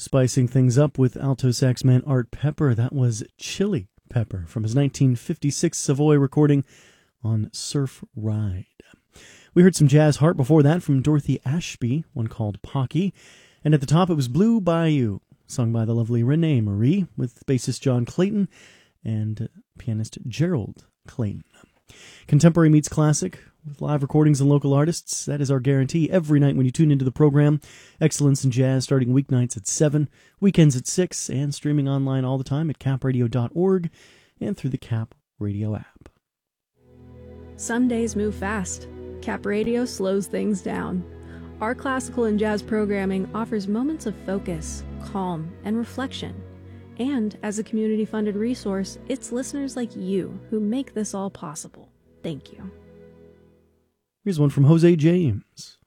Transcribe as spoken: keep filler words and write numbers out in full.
Spicing things up with alto sax man Art Pepper, that was Chili Pepper from his nineteen fifty-six Savoy recording on Surf Ride. We heard some jazz harp before that from Dorothy Ashby, one called Pocky, and at the top it was Blue Bayou, sung by the lovely Renee Marie with bassist John Clayton and pianist Gerald Clayton. Contemporary meets classic with live recordings and local artists. That is our guarantee every night when you tune into the program. Excellence in Jazz starting weeknights at seven, weekends at six, and streaming online all the time at cap radio dot org and through the Cap Radio app. Some days move fast. Cap Radio slows things down. Our classical and jazz programming offers moments of focus, calm, and reflection. And as a community-funded resource, it's listeners like you who make this all possible. Thank you. Here's one from Jose James.